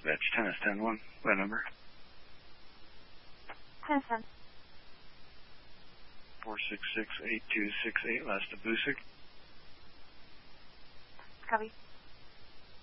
Dispatch, tennis 10-1. What number? Tennis 10. 466-8268, last to Busick. Copy.